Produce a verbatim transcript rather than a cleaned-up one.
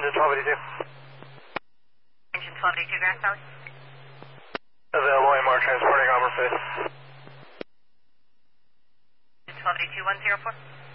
engine twelve eighty-two. Engine twelve eighty-two, Grass Valley. Available A M R transporting Auburn fifth. twelve eighty-two, one zero four.